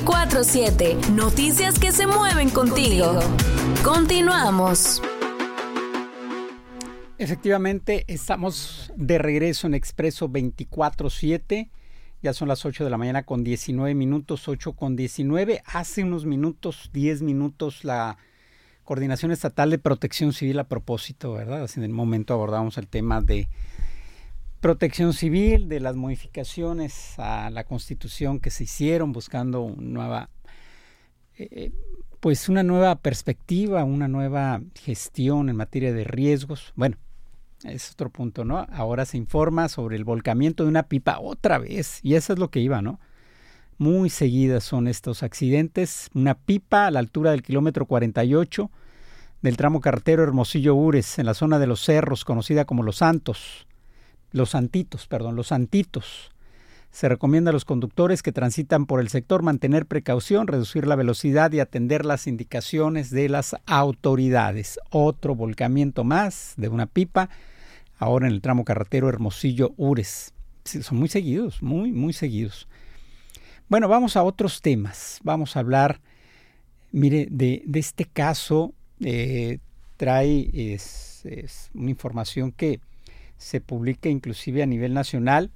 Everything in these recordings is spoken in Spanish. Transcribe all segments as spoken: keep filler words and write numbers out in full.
veinticuatro siete. Noticias que se mueven contigo. Continuamos. Efectivamente, estamos de regreso en Expreso veinticuatro siete. Ya son las ocho de la mañana con diecinueve minutos, ocho con diecinueve. Hace unos minutos, diez minutos, la Coordinación Estatal de Protección Civil, a propósito, ¿verdad? En el momento abordamos el tema de protección civil, de las modificaciones a la Constitución que se hicieron buscando una nueva, eh, pues una nueva perspectiva, una nueva gestión en materia de riesgos. Bueno, es otro punto, ¿no? Ahora se informa sobre el volcamiento de una pipa otra vez, y eso es lo que iba, ¿no? Muy seguidas son estos accidentes. Una pipa a la altura del kilómetro cuarenta y ocho del tramo carretero Hermosillo-Ures, en la zona de Los Cerros, conocida como Los Santos, Los Santitos, perdón, Los Santitos. Se recomienda a los conductores que transitan por el sector mantener precaución, reducir la velocidad y atender las indicaciones de las autoridades. Otro volcamiento más de una pipa, ahora en el tramo carretero Hermosillo-Ures. Sí, son muy seguidos, muy, muy seguidos. Bueno, vamos a otros temas. Vamos a hablar, mire, de, de este caso. Eh, trae es, es una información que se publica inclusive a nivel nacional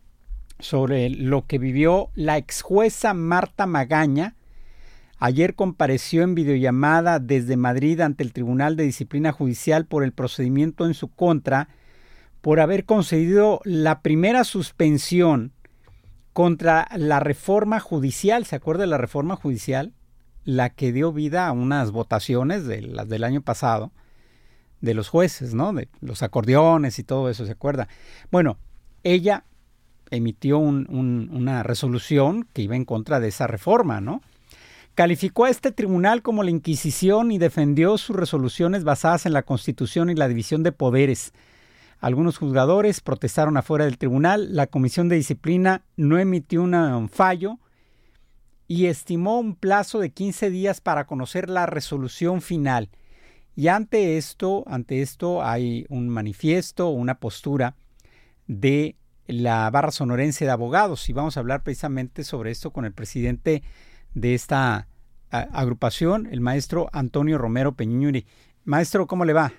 sobre lo que vivió la ex jueza Marta Magaña. Ayer compareció en videollamada desde Madrid ante el Tribunal de Disciplina Judicial por el procedimiento en su contra por haber concedido la primera suspensión contra la reforma judicial. ¿Se acuerda de la reforma judicial? La que dio vida a unas votaciones de las del año pasado de los jueces, ¿no? De los acordeones y todo eso, ¿se acuerda? Bueno, ella emitió un, un, una resolución que iba en contra de esa reforma, ¿no? Calificó a este tribunal como la Inquisición y defendió sus resoluciones basadas en la Constitución y la división de poderes. Algunos juzgadores protestaron afuera del tribunal. La Comisión de Disciplina no emitió una, un fallo y estimó un plazo de quince días para conocer la resolución final. Y ante esto, ante esto hay un manifiesto, una postura de la Barra Sonorense de Abogados, y vamos a hablar precisamente sobre esto con el presidente de esta a, agrupación, el maestro Antonio Romero Peñuri. Maestro, ¿cómo le va?